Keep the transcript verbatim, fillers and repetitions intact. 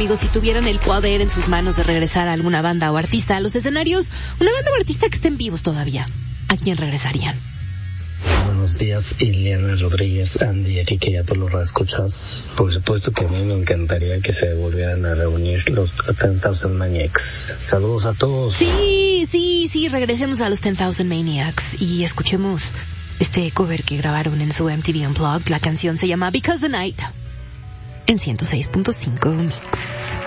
amigos, si tuvieran el poder en sus manos de regresar a alguna banda o artista a los escenarios, una banda o artista que estén vivos todavía, ¿a quién regresarían? Buenos días, Ileana Rodríguez, Andy, Erika y a todos los radioescuchas. Por supuesto que a mí me encantaría que se volvieran a reunir los ten thousand Maniacs. Saludos a todos. Sí, sí, sí, regresemos a los ten thousand Maniacs y escuchemos este cover que grabaron en su M T V Unplugged. La canción se llama Because the Night en ciento seis punto cinco Mix.